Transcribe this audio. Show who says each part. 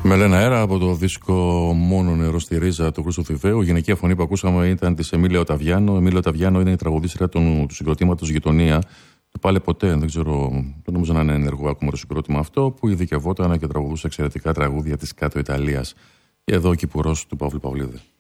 Speaker 1: Με λένε αέρα από το δίσκο Μόνο νερό στη ρίζα του Χρήστου Θηβαίου. Η γυναικεία φωνή που ακούσαμε ήταν της Εμίλια Οταβιάνο. Εμίλια Οταβιάνο είναι η τραγουδίστρια του συγκροτήματος Γειτονία. Του Πάλε Ποτέ, δεν ξέρω, δεν νομίζω να είναι ενεργό ακόμα το συγκρότημα αυτό, που ειδικευόταν και τραγουδούσε εξαιρετικά τραγούδια της Κάτω Ιταλίας. Και εδώ ο Κυπουρός του Παύλου Παυλίδη.